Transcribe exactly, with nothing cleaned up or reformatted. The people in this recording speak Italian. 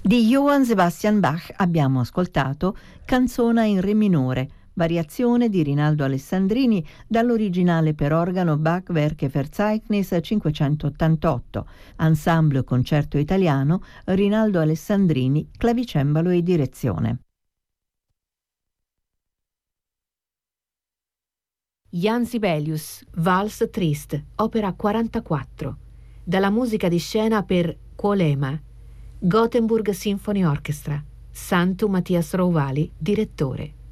Di Johann Sebastian Bach abbiamo ascoltato Canzona in Re minore, variazione di Rinaldo Alessandrini dall'originale per organo Bach-Werke Verzeichnis cinquecentottantotto, ensemble concerto italiano Rinaldo Alessandrini, clavicembalo e direzione. Jan Sibelius, Vals Trist, opera quarantaquattro, dalla musica di scena per Quolema, Gothenburg Symphony Orchestra, Santu Mattias Rouvali, direttore.